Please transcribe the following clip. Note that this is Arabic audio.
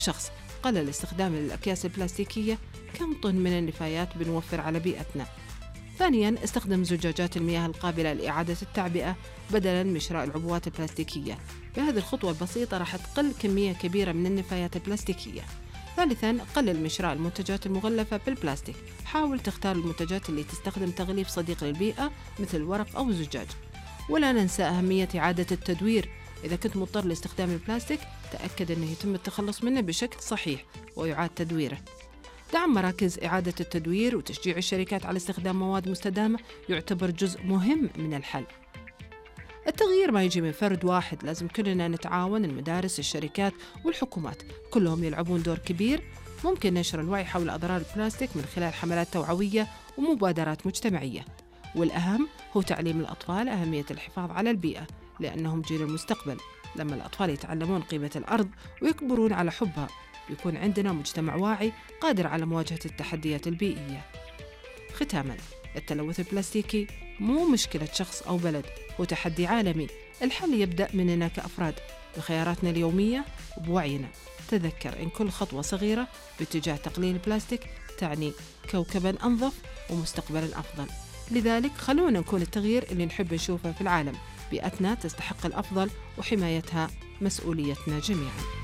شخص قلل استخدام الأكياس البلاستيكية، كم طن من النفايات بنوفر على بيئتنا؟ ثانياً، استخدم زجاجات المياه القابلة لإعادة التعبئة بدلاً من شراء العبوات البلاستيكية. بهذه الخطوة البسيطة راح تقل كمية كبيرة من النفايات البلاستيكية. ثالثاً، قلل من شراء المنتجات المغلفة بالبلاستيك. حاول تختار المنتجات اللي تستخدم تغليف صديق للبيئة مثل الورق أو الزجاج. ولا ننسى أهمية إعادة التدوير. إذا كنت مضطر لاستخدام البلاستيك، تأكد أنه يتم التخلص منه بشكل صحيح ويعاد تدويره. دعم مراكز إعادة التدوير وتشجيع الشركات على استخدام مواد مستدامة يعتبر جزء مهم من الحل. التغيير ما يجي من فرد واحد، لازم كلنا نتعاون، المدارس، الشركات والحكومات، كلهم يلعبون دور كبير. ممكن نشر الوعي حول أضرار البلاستيك من خلال حملات توعوية ومبادرات مجتمعية. والأهم هو تعليم الأطفال أهمية الحفاظ على البيئة، لأنهم جيل المستقبل. لما الأطفال يتعلمون قيمة الأرض ويكبرون على حبها، بيكون عندنا مجتمع واعي قادر على مواجهة التحديات البيئية. ختاماً، التلوث البلاستيكي مو مشكلة شخص أو بلد، هو تحدي عالمي. الحل يبدأ مننا كأفراد، بخياراتنا اليومية وبوعينا. تذكر إن كل خطوة صغيرة باتجاه تقليل البلاستيك تعني كوكباً أنظف ومستقبلاً أفضل. لذلك خلونا نكون التغيير اللي نحب نشوفه في العالم. بيئتنا تستحق الأفضل، وحمايتها مسؤوليتنا جميعاً.